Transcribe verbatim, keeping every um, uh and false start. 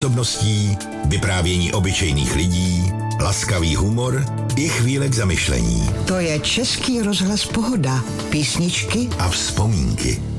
osobností, vyprávění obyčejných lidí, laskavý humor i chvíle k zamyšlení. To je Český rozhlas Pohoda. Písničky A vzpomínky.